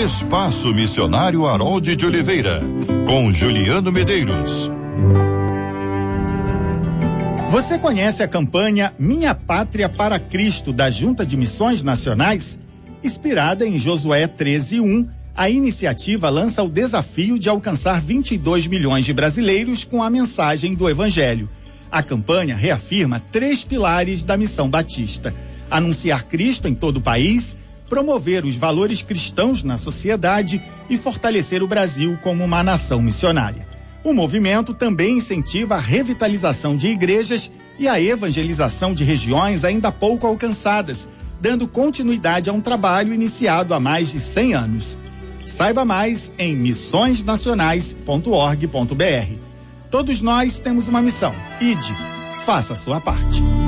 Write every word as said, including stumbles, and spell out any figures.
Espaço Missionário Harold de Oliveira, com Juliano Medeiros. Você conhece a campanha Minha Pátria para Cristo da Junta de Missões Nacionais? Inspirada em Josué treze, um, a iniciativa lança o desafio de alcançar vinte e dois milhões de brasileiros com a mensagem do Evangelho. A campanha reafirma três pilares da missão batista: anunciar Cristo em todo o país, promover os valores cristãos na sociedade e fortalecer o Brasil como uma nação missionária. O movimento também incentiva a revitalização de igrejas e a evangelização de regiões ainda pouco alcançadas, dando continuidade a um trabalho iniciado há mais de cem anos. Saiba mais em missões nacionais ponto org ponto br. Todos nós temos uma missão. Ide, faça a sua parte.